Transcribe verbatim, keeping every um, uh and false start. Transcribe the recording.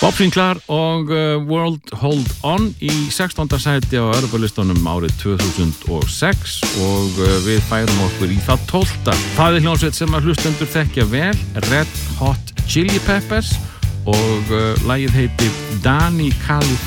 Bob Sinclair og uh, World Hold On í sextánda sæti á Evrópulistunum árið tvö þúsund og sex og uh, við færum okkur í það tólfta. Það er hljómsveit sem að hlustendur þekkja vel, Red Hot Chili Peppers og uh, lagið heitir Danny California.